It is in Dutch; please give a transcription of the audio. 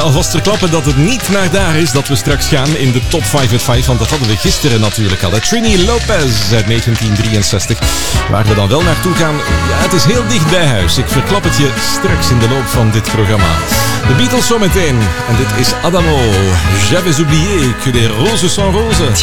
Alvast verklappen dat het niet naar daar is dat we straks gaan in de top 5 at 5. Want dat hadden we gisteren natuurlijk al. Trini Lopez uit 1963. Waar we dan wel naartoe gaan, ja, het is heel dicht bij huis. Ik verklap het je straks in de loop van dit programma. De Beatles zometeen. En dit is Adamo. J'avais oublié que les roses sont roses.